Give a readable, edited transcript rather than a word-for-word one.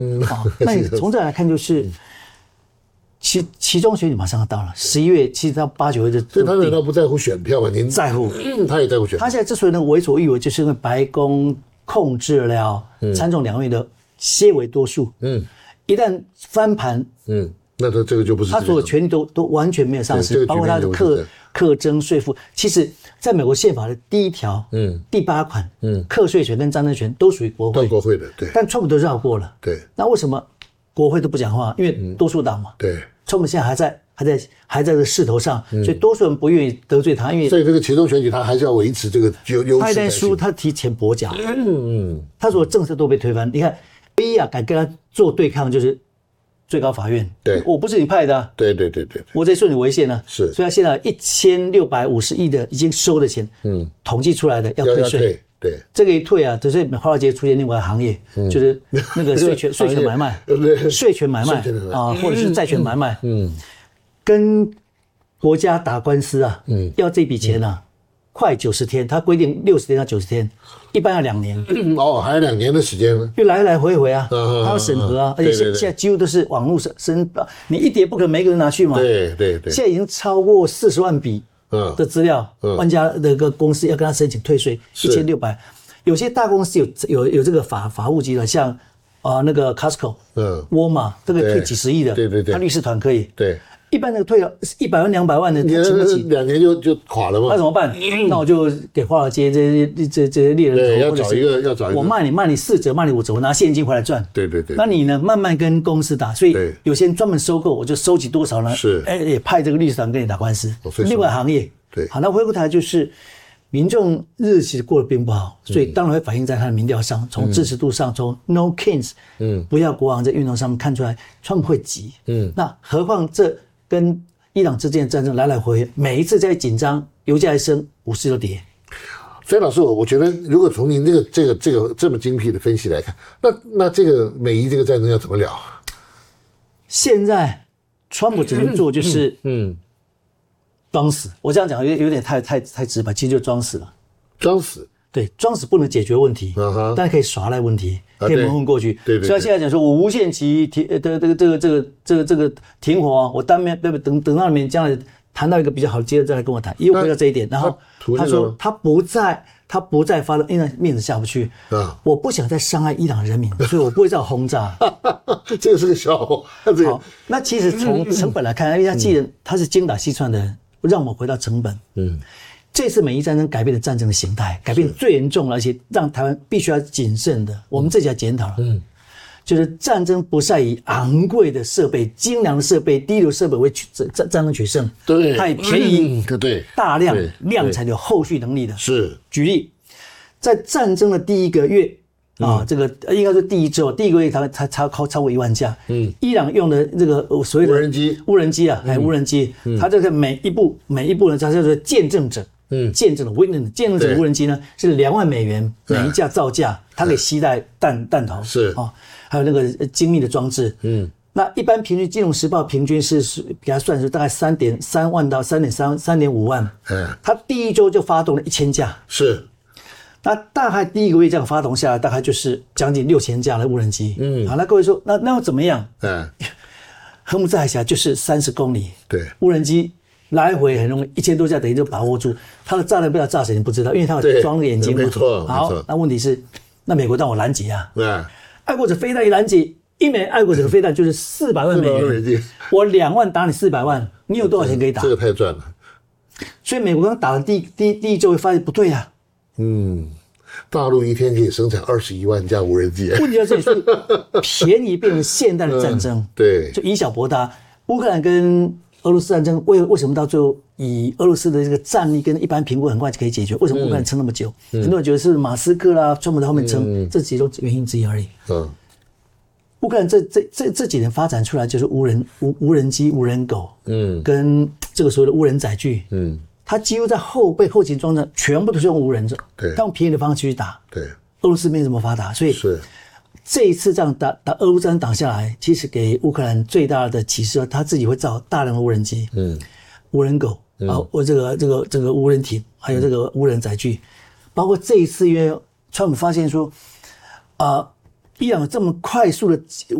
那你从这来看就是。期中选举马上要到了，11月其实到8、9月的， 所以他难道不在乎选票吗？您在乎， 他也在乎选票。 他现在之所以能为所欲为，就是因为白宫控制了参众两院的些微多数。一旦翻盘， 那他这个就不是他所有权利都完全没有丧失，包括他的课征税负。其实，在美国宪法的第1条，第8款，课税权跟战争权都属于国会， 到国会的，对。 但川普都绕过了， 对。 那为什么国会都不讲话？因为多数党嘛， 对。 川普现在还在这个势头上，所以多数人不愿意得罪他，因为所以这个期中选举他还是要维持这个优势。 他一旦输，他提前跛脚，他所有政策都被推翻。你看，唯一敢跟他做对抗就是最高法院， 对， 我不是你派的， 对， 我在顺你违宪呢， 是， 所以他现在1650亿的已经收的钱，统计出来的要退税。 对， 这个一退啊，就是华尔街出现另外的行业，就是那个税权买卖，税权买卖啊，或者是债权买卖，跟国家打官司啊，要这笔钱啊，快90天，他规定60天到90天，一般要2年。 还有2年的时间呢， 就来回回啊，他要审核啊，而且现在几乎都是网络申，你一叠不可能每个人拿去嘛， 对， 现在已经超过40万笔。的资料，万家的个公司要跟他申请退税1600，有些大公司有这个法务机的，像那个 Costco，沃尔玛这个退几十亿的， 对， 他律师团可以， 对， 一般的退了100万200万的，他请不起 ，2年就垮了嘛， 那怎么办？那我就给华尔街这些猎人头， 要找一个，我卖你4折，卖你5折，我拿现金回来赚， 对， 那你呢，慢慢跟公司打，所以有些人专门收购，我就收集多少呢？ 是， 也派这个律师团跟你打官司，另外行业。 对， 好，那回过头来就是民众日子其实过得并不好，所以当然会反映在他的民调上，从支持度上，从 No Kings，不要国王这运动上面看出来，川普会急，那何况这跟伊朗之间的战争来来回回，每一次在紧张，油价一升，股市就跌。 所以老师，我觉得如果从您这个这么精辟的分析来看，那这个美伊这个战争要怎么了？ 现在川普只能做就是装死，我这样讲有点太直白，其实就装死了。 装死， 对，装死不能解决问题，但可以耍赖问题，可以蒙混过去。 对， 所以他现在讲说，我无限期这个停火，我当面等到你们将来谈到一个比较好的接着再来跟我谈，又回到这一点。然后他说他不再发动，因为面子下不去我不想再伤害伊朗人民，所以我不会再轰炸。 这个是个笑话。 好，那其实从成本来看，因为他既然他是精打细算的人。让我们回到成本。这次美伊战争改变了战争的形态，改变最严重了，而且让台湾必须要谨慎的。我们自己要检讨了。就是战争不再以昂贵的设备、精良的设备、低流设备为战争取胜， 对， 它以便宜、 对， 大量量才有后续能力的。 是， 举例，在战争的第1个月这个应该是第1周，第1个月它才超过1万架。伊朗用的这个所谓的无人机啊，无人机，它这个每一步呢，它叫做见证者。见证的 witness， 见证者无人机呢是2万美元每一架造价，它可以携带弹头， 是还有那个精密的装置。那一般平均，《金融时报》平均是给它算是大概3.3万到3.5万。它第1周就发动了1000架。 是。 那大概第1个月这样发动下来，大概就是将近6000架的无人机。好，那各位说，那要怎么样？荷姆兹海峡就是30公里， 对， 无人机来回很容易，1000多架等于就把握住，它的炸弹不知道炸谁你不知道，因为它有装眼睛嘛。 没错。 好，那问题是，那美国让我拦截啊，爱国者飞弹一拦截，一枚爱国者飞弹就是400万美元，我2万打你400万，你有多少钱可以打？ 这个太赚了。 所以美国刚打了第一周，发现不对啊。 大陆一天可以生产21万架无人机。 问题在这里是便宜变成现代的战争， 对， 就以小博大。乌克兰跟俄罗斯战争为什么到最后以俄罗斯的这个战力跟一般评估很快就可以解决？为什么乌克兰撑那么久？很多人觉得是马斯克啦、川普在后面撑，这其中原因之一而已。乌克兰这几年发展出来就是无人机、无人狗，跟这个所谓的无人载具，它几乎在后勤装置全部都是用无人的，对，用便宜的方式去打。对，俄罗斯没这么发达，所以是这一次这样打俄乌战打下来，其实给乌克兰最大的启示，他自己会造大量的无人机，无人狗，这个无人艇，还有这个无人载具，包括这一次因为川普发现说， 伊朗有这么快速的